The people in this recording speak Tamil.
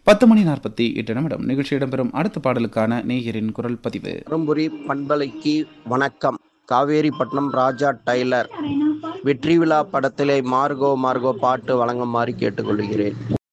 10:48 நிகழ்ச்சி இடம்பெறும் அடுத்த பாடலுக்கான நேயரின் குரல் பதிவு. தருமபுரி பண்பலைக்கு வணக்கம். காவேரிப்பட்டினம் ராஜா டைலர். வெற்றி விழா படத்திலே மார்கோ மார்கோ பாட்டு வழங்குமாறு கேட்டுக்கொள்கிறேன்.